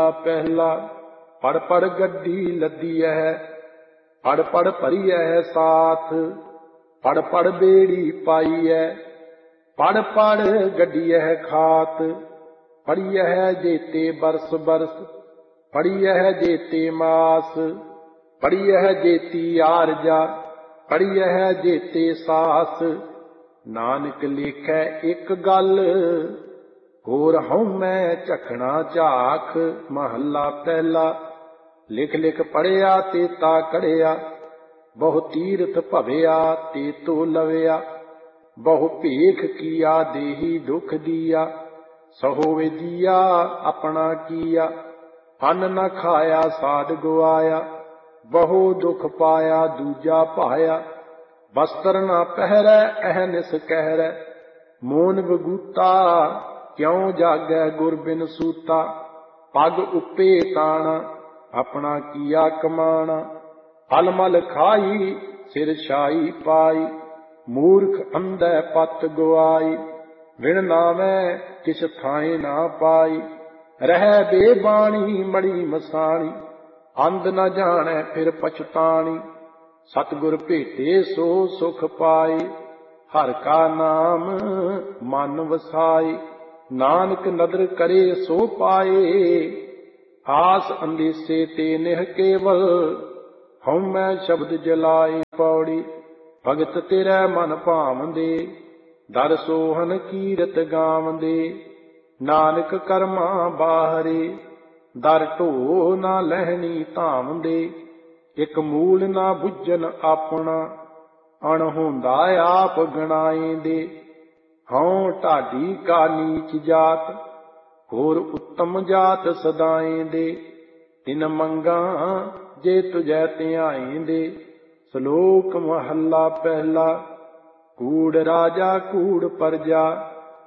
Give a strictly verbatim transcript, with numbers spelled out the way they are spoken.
पहला। पढ़ पढ़ गड्डी लदी है, पढ़ पढ़ भरी है साथ, पढ़ पढ़ बेड़ी पाई है, पढ़ पढ़ गड्डी है खात। पढ़ी है जेते बरस बरस, पढ़ी है जेते मास, पढ़ी है जेती आरजा, पढ़ी है जेते सास। नानक लेखै एक गल, होर हऊँ मैं झखना झाख। महला पहला। लिख लिख पढ़िया ते ता कढ़िया, बहु तीरथ भविया ते तो लविया। बहु भेख किया देही दुख दिया, सहो विदिया अपना किया। अन्न न खाया साध गवाया, बहु दुख पाया दूजा पाया। वस्त्र न पहरै अहनिस कहरै, मोन बगूता क्यों जागै गुर बिन सूता। पग उपे ताना अपना किया कमाना, फल मल खाई सिर छाई पाई। मूर्ख अंधै पत गुआई, बिन नामै किस थाए ना पाई। रह बेबाणी मड़ी मसाणी, अंध न जानै फिर पछताणी। सतगुर भेटे सो सुख पाए, हर का नाम मन वसाए। नानक नदर करे सो पाए, आस अंदेसे ते निह केवल। हऊँ मैं शब्द जलाए पौड़ी, भगत तेरै मन भावंदे। दर सोहन कीरत गावंदे, नानक कर्मा बाहरे। दर ढो ना लहनी धावंदे, एक मूल ना बुझन आपना। अणहोंदा आप गणाएंदे, हऊँ ढाडी का नीच जात, होर उत्तम जात सदाएंदे। तिन मंगा जे तुझै ध्याएंदे। श्लोक महला पहला। कूड़ राजा कूड़ प्रजा,